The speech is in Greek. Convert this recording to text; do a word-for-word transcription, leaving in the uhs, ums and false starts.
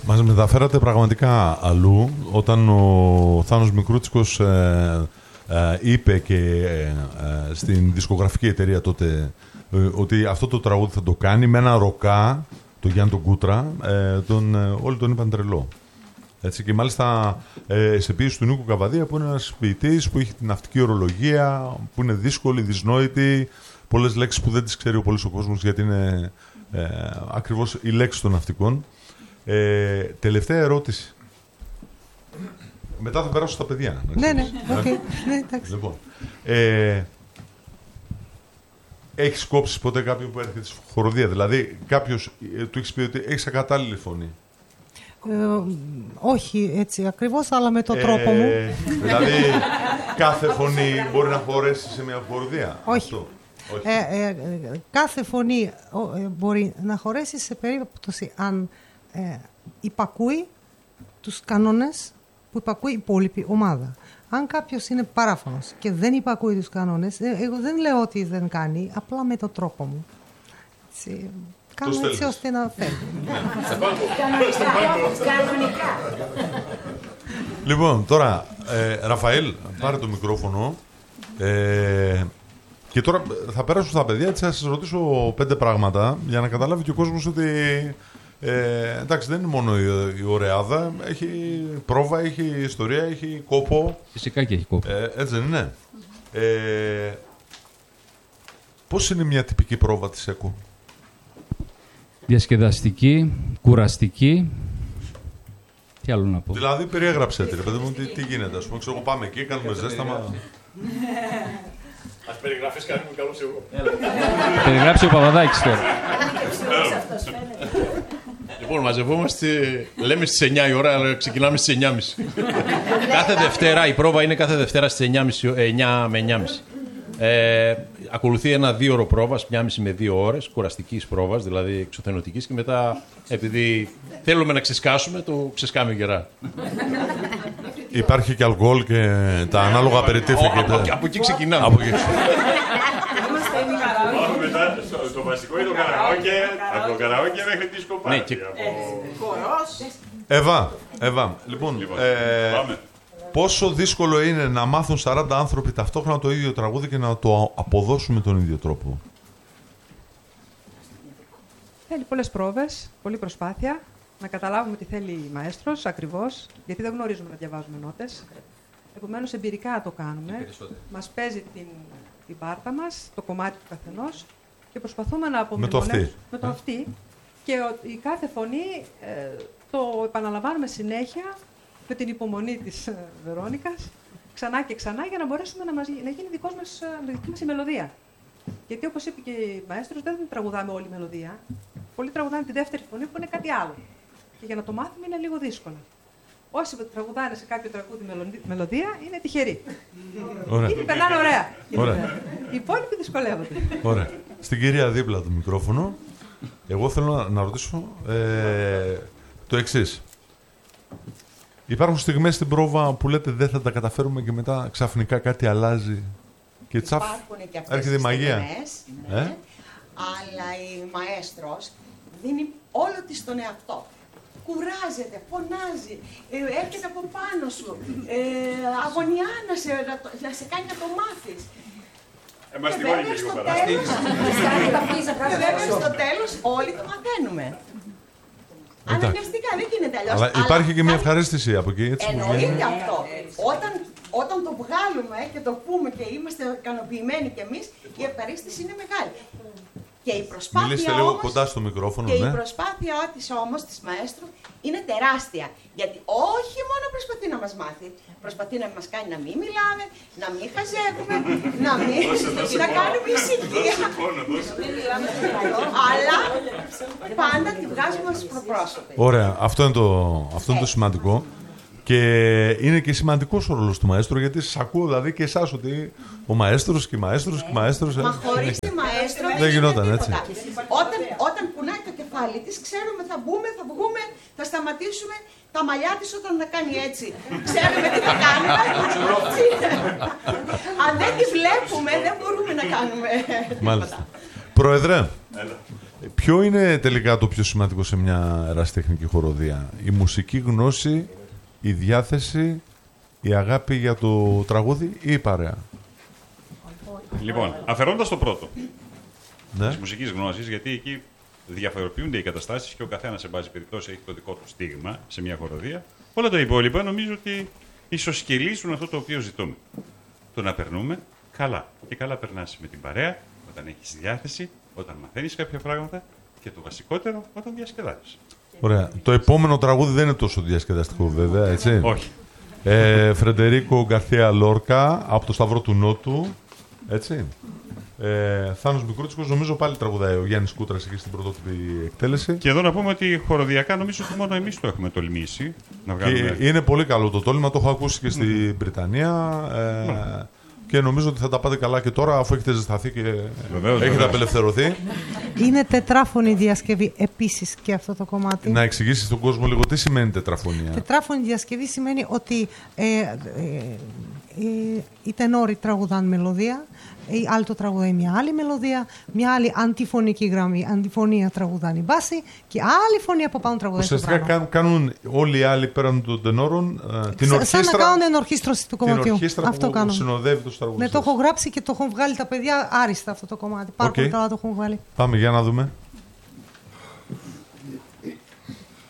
Μας μεταφέρατε πραγματικά αλλού, όταν ο Θάνος Μικρούτσικος ε, ε, είπε και ε, ε, στην δισκογραφική εταιρεία τότε ε, ότι αυτό το τραγούδι θα το κάνει με ένα ροκά, το Γιάννη τον Κούτρα, ε, τον, ε, όλοι τον είπαν τρελό. Έτσι, και μάλιστα ε, σε ποίηση του Νίκου Καβαδία, που είναι ένας ποιητής που έχει την ναυτική ορολογία, που είναι δύσκολη, δυσνόητη, πολλές λέξεις που δεν τις ξέρει ο πολύς ο κόσμος, γιατί είναι ε, ακριβώς η λέξη των ναυτικών. Ε, τελευταία ερώτηση. Μετά θα περάσω στα παιδιά. Ναι, ναι, okay. ναι, εντάξει. Λοιπόν, ε, έχεις κόψει ποτέ κάποιον που έρχεται στη χοροδία? Δηλαδή, κάποιος ε, του έχεις πει ότι έχεις ακατάλληλη φωνή? Ε, όχι έτσι ακριβώς, αλλά με τον ε, τρόπο μου. Δηλαδή, κάθε φωνή μπορεί να χωρέσει σε μια χοροδία? Όχι. Αυτό. Όχι. Ε, ε, κάθε φωνή ε, μπορεί να χωρέσει σε περίπτωση αν ε, υπακούει τους κανόνες που υπακούει η υπόλοιπη ομάδα. Αν κάποιος είναι παράφωνος και δεν υπακούει τους κανόνες, ε, εγώ δεν λέω ότι δεν κάνει, απλά με τον τρόπο μου. Έτσι, κάνω έτσι ώστε να φέρει. Κανονικά. Λοιπόν, τώρα, ε, Ραφαήλ, πάρε το μικρόφωνο. Ε, και τώρα θα πέρασω στα παιδιά, έτσι θα σας ρωτήσω πέντε πράγματα για να καταλάβει και ο κόσμος ότι ε, εντάξει, δεν είναι μόνο η, η Ωρεάδα, έχει πρόβα, έχει ιστορία, έχει κόπο. Φυσικά και έχει κόπο. Ε, έτσι δεν είναι? Ε, πώς είναι μια τυπική πρόβα της ΕΚΟ? Διασκεδαστική, κουραστική. Τι άλλο να πω? Δηλαδή, περιέγραψε τη, ρε παιδί μου, τι, τι γίνεται. Ας πούμε, ξέρω, πάμε εκεί, κάνουμε ζέσταμα. Ας περιγράφεις κάτι που καλώς εγώ. Περιγράψει ο Παπαδάκης τώρα. Λοιπόν, μαζευόμαστε, λέμε στις εννιά η ώρα, αλλά ξεκινάμε στις εννιά και μισή. Κάθε Δευτέρα, η πρόβα είναι κάθε Δευτέρα στις εννιά με εννιά και μισή. Ε, ακολουθεί ένα δύο ώρο πρόβας, μία και μισή με δύο ώρες, κουραστικής πρόβας, δηλαδή εξωθενωτικής, και μετά, επειδή θέλουμε να ξεσκάσουμε, το ξεσκάμε γερά. Υπάρχει και αλκοόλ και τα ανάλογα απεριτήφια. Από εκεί ξεκινάμε. Το βασικό είναι το καραόκε, από το καραόκε μέχρι τη σκοπάρτη. Ναι, και... Εβά, Εβά, λοιπόν, λοιπόν ε, πόσο δύσκολο είναι να μάθουν σαράντα άνθρωποι ταυτόχρονα το ίδιο τραγούδι και να το αποδώσουν με τον ίδιο τρόπο? Θέλει πολλές πρόβες, πολλή προσπάθεια, να καταλάβουμε τι θέλει η μαέστρος ακριβώς, γιατί δεν γνωρίζουμε να διαβάζουμε νότες. Επομένως, εμπειρικά το κάνουμε. Μας παίζει την, την πάρτα μας, το κομμάτι του καθενός, και προσπαθούμε να απομνημονεύσουμε με το αυτή. Και ο, η κάθε φωνή ε, το επαναλαμβάνουμε συνέχεια με την υπομονή της ε, Βερόνικας, ξανά και ξανά, για να μπορέσουμε να, μας, να γίνει δικός μας, δική μας η μελωδία. Γιατί, όπως είπε και η μαέστρος, δεν τραγουδάμε όλη η μελωδία. Πολλοί τραγουδάνε τη δεύτερη φωνή, που είναι κάτι άλλο. Και για να το μάθουμε είναι λίγο δύσκολο. Όσοι τραγουδάνε σε κάποιο τραγούδι μελωδία είναι τυχεροί. Ωραία. Είναι περνάνε ωραία. Ωραία. Οι υπόλοιποι δυσκολεύονται. Ωραία. Στην κυρία δίπλα το μικρόφωνο, εγώ θέλω να, να ρωτήσω ε, το εξής. Υπάρχουν στιγμές στην πρόβα που λέτε δεν θα τα καταφέρουμε και μετά ξαφνικά κάτι αλλάζει και τσαφ, έρχεται η μαγεία. Ναι, ε? Αλλά η μαέστρος δίνει όλο της τον εαυτό. Κουράζεται, φωνάζει, ε, έρχεται από πάνω σου, ε, αγωνιά να σε, να, να σε κάνει να το μάθεις. Ε, μας τη γόνη και λίγο πέρα. Και βέβαια στο τέλος όλοι το μαθαίνουμε. Αναγκαστικά, δεν γίνεται αλλιώς. Αλλά υπάρχει αλλά, και μια ευχαρίστηση από εκεί, έτσι. Εννοείται αυτό. Όταν, όταν το βγάλουμε και το πούμε και είμαστε ικανοποιημένοι κι εμείς, η ευχαρίστηση είναι μεγάλη. Και η προσπάθεια Μιλήστε λίγο όμως, κοντά στο μικρόφωνο, και ναι. η προσπάθεια της όμως, της μαέστρου, είναι τεράστια. Γιατί όχι μόνο προσπαθεί να μας μάθει, προσπαθεί να μας κάνει να μην μιλάμε, να μην χαζεύουμε, να μην να κάνουμε ησυχία. Αλλά πάντα τη βγάζουμε στις προπρόσωπες. Ωραία, αυτό είναι το, αυτό είναι το σημαντικό. Και είναι και σημαντικός ο ρόλος του μαέστρου, γιατί σας ακούω δηλαδή και εσάς ότι ο μαέστρος και η μαέστρος και η μαέστρος... Μα χωρίς τη μαέστρο δεν γινόταν έτσι. Όταν, όταν κουνάει το κεφάλι της, ξέρουμε θα μπούμε, θα βγούμε, θα σταματήσουμε. Τα μαλλιά της όταν θα κάνει έτσι, ξέρουμε τι θα κάνουμε. Αν δεν τη βλέπουμε, δεν μπορούμε να κάνουμε. Μάλιστα. Πρόεδρε, Ποιο είναι τελικά το πιο σημαντικό σε μια ερασιτεχνική χοροδία? Η μουσική γνώση, η διάθεση, η αγάπη για το τραγούδι ή η παρέα? Λοιπόν, αφαιρώντας το πρώτο, Ναι. της μουσικής γνώσης, γιατί εκεί διαφοροποιούνται οι καταστάσεις και ο καθένας σε πάση περιπτώσει έχει το δικό του στίγμα σε μια χοροδία. Όλα τα υπόλοιπα νομίζω ότι ισοσκελίζουν αυτό το οποίο ζητούμε. Το να περνούμε καλά. Και καλά περνάς με την παρέα, όταν έχεις διάθεση, όταν μαθαίνεις κάποια πράγματα και το βασικότερο, όταν διασκεδάζεις. Ωραία. Το επόμενο τραγούδι δεν είναι τόσο διασκεδαστικό, βέβαια, έτσι. Όχι. Ε, Φρεντερίκο Γκαρθία Λόρκα, από το Σταυρό του Νότου. Έτσι. Ε, Θάνος Μικρούτσικος, νομίζω πάλι τραγουδάει ο Γιάννης Κούτρας εκεί στην πρωτότυπη εκτέλεση. Και εδώ να πούμε ότι χοροδιακά νομίζω ότι μόνο εμείς το έχουμε τολμήσει να βγάλουμε. Και είναι πολύ καλό το τόλμημα, το έχω ακούσει και στην Βρυτανία. Ε, και νομίζω ότι θα τα πάτε καλά και τώρα, αφού έχετε ζεσταθεί και Βεβαίως, έχετε βεβαίως. απελευθερωθεί. Είναι τετράφωνη διασκευή επίσης και αυτό το κομμάτι. Να εξηγήσεις στον κόσμο λίγο τι σημαίνει τετραφωνία. Τετράφωνη διασκευή σημαίνει ότι ε, ε, ε, οι τενόροι τραγουδάνε μελωδία, η άλτο τραγουδάει μια άλλη μελωδία, μια άλλη αντιφωνική γραμμή, αντιφωνία τραγουδάνε η μπάση και άλλη φωνή από πάνω τραγουδάει Ουσιαστικά σοπράνο. κάνουν, κάνουν όλοι οι άλλοι πέραν των τενόρων ε, την Σαν- ορχήστρα. Σαν να κάνουν ενορχήστρωση του την κομματιού. ορχήστρα Αυτό που κάνουν. συνοδεύει τους Ναι, τραγουδιστές. το έχω γράψει και το έχουν βγάλει τα παιδιά άριστα αυτό το κομμάτι. Πάρα Οκ. πολύ καλά το έχουν βγάλει. Πάμε για να δούμε.